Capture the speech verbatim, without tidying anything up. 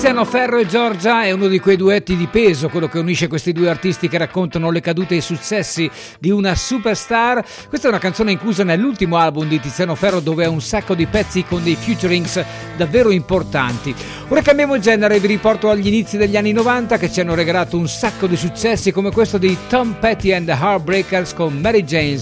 Tiziano Ferro e Giorgia è uno di quei duetti di peso, quello che unisce questi due artisti che raccontano le cadute e i successi di una superstar. Questa è una canzone inclusa nell'ultimo album di Tiziano Ferro, dove ha un sacco di pezzi con dei featurings davvero importanti. Ora cambiamo genere e vi riporto agli inizi degli anni novanta, che ci hanno regalato un sacco di successi come questo di Tom Petty and the Heartbreakers con Mary Jane.